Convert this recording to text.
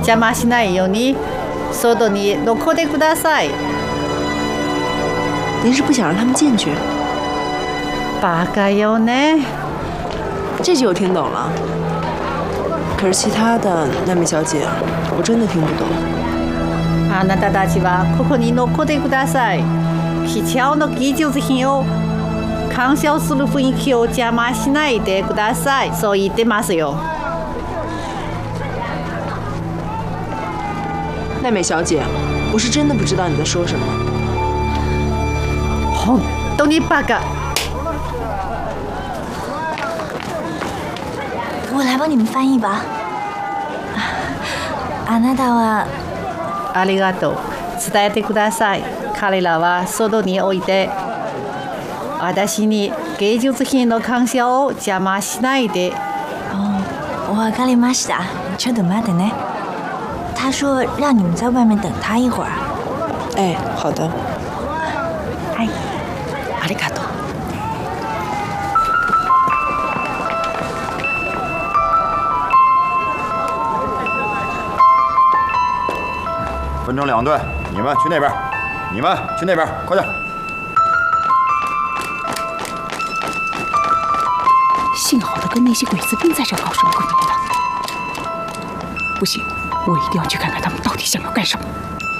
邪魔しないように外に残ってください。 您是不想让他们进去？ バカよね。 这句我听懂了，可是其他的，奈美小姐，我真的听不懂。 あなたたちはここに残ってください。貴重な技術品を鑑賞する雰囲気を邪魔しないでください。そう言ってますよ。 奈美小姐，我是真的不知道你在说什么。 本当にバカ。 我来帮你们翻译吧。あなたは。 ありがとう。伝えてください。彼らは外に置いて、私に芸術品の鑑賞を邪魔しないで。 哦，わかりました。ちょっと待ってね。他说让你们在外面等他一会儿。 哎，好的。 はい。 ありがとう。 分成2队，你们去那边，你们去那边，快点！ 幸好他跟那些鬼子兵在这搞什么鬼东的。不行，我一定要去看看他们到底想要干什么。